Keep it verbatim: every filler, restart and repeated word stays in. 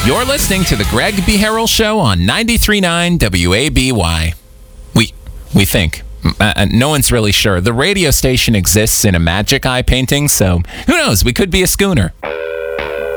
You're listening to the Greg B. Harrell Show on ninety-three point nine W A B Y. We, we think. Uh, no one's really sure. The radio station exists in a magic eye painting, so who knows? We could be a schooner.